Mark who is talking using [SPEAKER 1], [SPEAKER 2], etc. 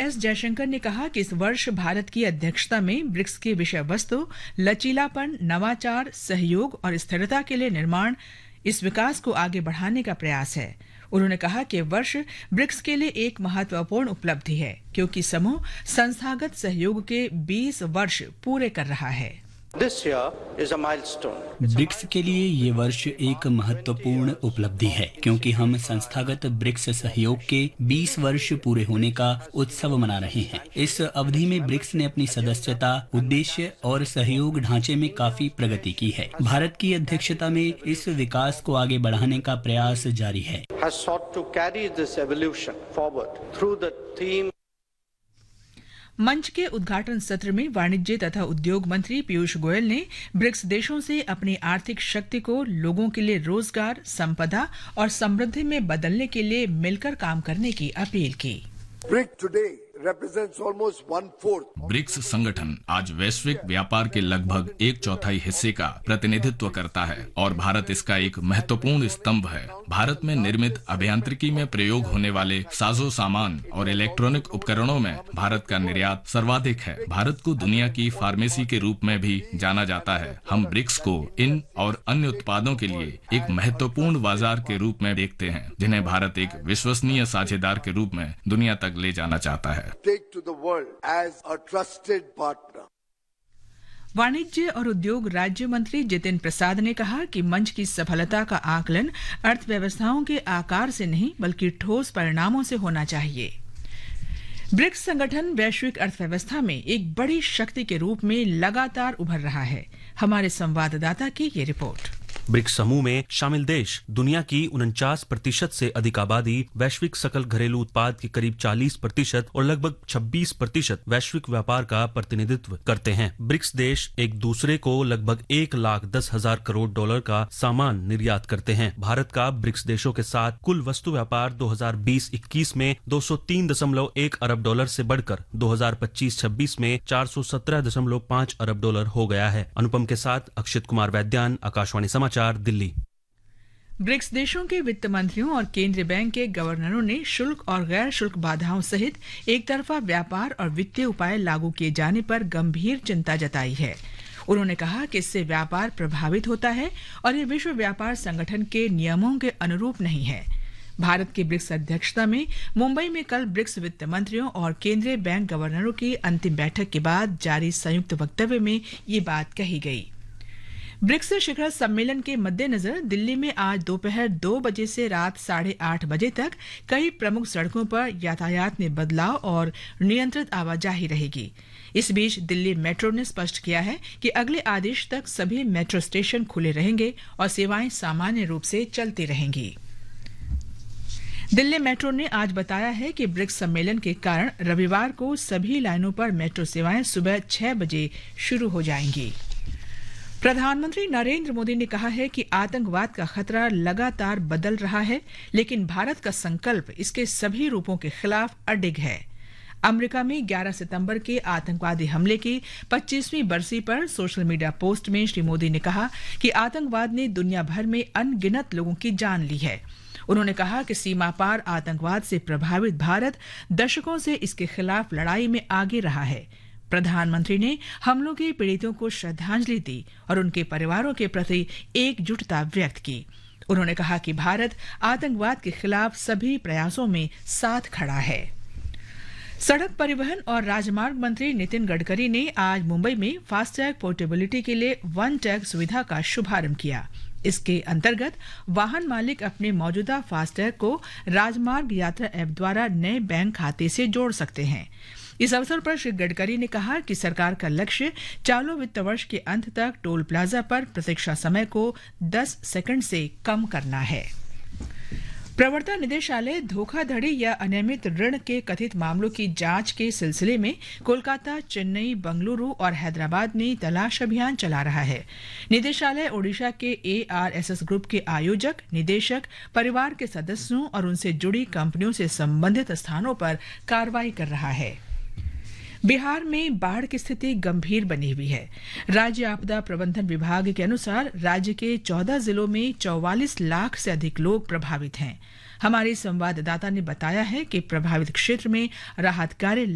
[SPEAKER 1] S Jaishankar ने कहा कि इस वर्ष भारत की अध्यक्षता में ब्रिक्स की विषय वस्तु लचीलापन, नवाचार, सहयोग और स्थिरता के लिए निर्माण इस विकास को आगे बढ़ाने का प्रयास है। उन्होंने कहा कि वर्ष ब्रिक्स के लिए एक महत्वपूर्ण उपलब्धि है क्योंकि समूह संस्थागत सहयोग के 20 वर्ष पूरे कर रहा है।
[SPEAKER 2] ब्रिक्स के लिए ये वर्ष एक महत्वपूर्ण उपलब्धि है क्योंकि हम संस्थागत ब्रिक्स सहयोग के 20 वर्ष पूरे होने का उत्सव मना रहे हैं। इस अवधि में ब्रिक्स ने अपनी सदस्यता, उद्देश्य और सहयोग ढांचे में काफी प्रगति की है। भारत की अध्यक्षता में इस विकास को आगे बढ़ाने का प्रयास जारी है।
[SPEAKER 1] मंच के उद्घाटन सत्र में वाणिज्य तथा उद्योग मंत्री पीयूष गोयल ने ब्रिक्स देशों से अपनी आर्थिक शक्ति को लोगों के लिए रोजगार, संपदा और समृद्धि में बदलने के लिए मिलकर काम करने की अपील की।
[SPEAKER 3] ब्रिक्स संगठन आज वैश्विक व्यापार के लगभग 1/4 हिस्से का प्रतिनिधित्व करता है और भारत इसका एक महत्वपूर्ण स्तंभ है। भारत में निर्मित अभियांत्रिकी में प्रयोग होने वाले साजो सामान और इलेक्ट्रॉनिक उपकरणों में भारत का निर्यात सर्वाधिक है। भारत को दुनिया की फार्मेसी के रूप में भी जाना जाता है। हम ब्रिक्स को इन और अन्य उत्पादों के लिए एक महत्वपूर्ण बाजार के रूप में देखते हैं जिन्हें भारत एक विश्वसनीय साझेदार के रूप में दुनिया तक ले जाना चाहता है।
[SPEAKER 1] वाणिज्य और उद्योग राज्य मंत्री जितिन प्रसाद ने कहा कि मंच की सफलता का आकलन अर्थव्यवस्थाओं के आकार से नहीं बल्कि ठोस परिणामों से होना चाहिए। ब्रिक्स संगठन वैश्विक अर्थव्यवस्था में एक बड़ी शक्ति के रूप में लगातार उभर रहा है। हमारे संवाददाता की ये रिपोर्ट।
[SPEAKER 4] ब्रिक्स समूह में शामिल देश दुनिया की 49% से अधिक आबादी, वैश्विक सकल घरेलू उत्पाद की करीब 40% और लगभग 26% वैश्विक व्यापार का प्रतिनिधित्व करते हैं। ब्रिक्स देश एक दूसरे को लगभग 1,10,000 करोड़ डॉलर का सामान निर्यात करते हैं। भारत का ब्रिक्स देशों के साथ कुल वस्तु व्यापार 2020-21 में 203.1 अरब डॉलर से बढ़कर 2025-26 में 417.5 अरब डॉलर हो गया है। अनुपम के साथ अक्षित कुमार वैद्यान, आकाशवाणी समाचार, दिल्ली।
[SPEAKER 1] ब्रिक्स देशों के वित्त मंत्रियों और केंद्रीय बैंक के गवर्नरों ने शुल्क और गैर शुल्क बाधाओं सहित एक तरफा व्यापार और वित्तीय उपाय लागू किए जाने पर गंभीर चिंता जताई है। उन्होंने कहा कि इससे व्यापार प्रभावित होता है और ये विश्व व्यापार संगठन के नियमों के अनुरूप नहीं है। भारत की ब्रिक्स अध्यक्षता में मुंबई में कल ब्रिक्स वित्त मंत्रियों और केंद्रीय बैंक गवर्नरों की अंतिम बैठक के बाद जारी संयुक्त वक्तव्य में ये बात कही गई। ब्रिक्स शिखर सम्मेलन के मद्देनजर दिल्ली में आज दोपहर 2 बजे से रात 8:30 बजे तक कई प्रमुख सड़कों पर यातायात में बदलाव और नियंत्रित आवाजाही रहेगी। इस बीच दिल्ली मेट्रो ने स्पष्ट किया है कि अगले आदेश तक सभी मेट्रो स्टेशन खुले रहेंगे और सेवाएं सामान्य रूप से चलती रहेंगी। दिल्ली मेट्रो ने आज बताया है कि ब्रिक्स सम्मेलन के कारण रविवार को सभी लाइनों पर मेट्रो सेवाएं सुबह 6 बजे शुरू हो जाएंगी। प्रधानमंत्री नरेंद्र मोदी ने कहा है कि आतंकवाद का खतरा लगातार बदल रहा है, लेकिन भारत का संकल्प इसके सभी रूपों के खिलाफ अडिग है। अमेरिका में 11 सितंबर के आतंकवादी हमले की 25वीं बरसी पर सोशल मीडिया पोस्ट में श्री मोदी ने कहा कि आतंकवाद ने दुनिया भर में अनगिनत लोगों की जान ली है। उन्होंने कहा कि सीमा पार आतंकवाद से प्रभावित भारत दशकों से इसके खिलाफ लड़ाई में आगे रहा है। प्रधानमंत्री ने हमलों के पीड़ितों को श्रद्धांजलि दी और उनके परिवारों के प्रति एकजुटता व्यक्त की। उन्होंने कहा कि भारत आतंकवाद के खिलाफ सभी प्रयासों में साथ खड़ा है। सड़क परिवहन और राजमार्ग मंत्री नितिन गडकरी ने आज मुंबई में फास्टैग पोर्टेबिलिटी के लिए वन टैग सुविधा का शुभारंभ किया। इसके अंतर्गत वाहन मालिक अपने मौजूदा फास्टैग को राजमार्ग यात्रा ऐप द्वारा नए बैंक खाते से जोड़ सकते हैं। इस अवसर पर श्री गडकरी ने कहा कि सरकार का लक्ष्य चालू वित्त वर्ष के अंत तक टोल प्लाजा पर प्रतीक्षा समय को 10 सेकंड से कम करना है। प्रवर्तन निदेशालय धोखाधड़ी या अनियमित ऋण के कथित मामलों की जांच के सिलसिले में कोलकाता, चेन्नई, बंगलुरु और हैदराबाद में तलाश अभियान चला रहा है। निदेशालय ओडिशा के ARSS ग्रुप के आयोजक, निदेशक, परिवार के सदस्यों और उनसे जुड़ी कंपनियों से संबंधित स्थानों पर कार्रवाई कर रहा है। बिहार में बाढ़ की स्थिति गंभीर बनी हुई है। राज्य आपदा प्रबंधन विभाग के अनुसार राज्य के 14 जिलों में 44 लाख से अधिक लोग प्रभावित हैं। हमारे संवाददाता ने बताया है कि प्रभावित क्षेत्र में राहत कार्य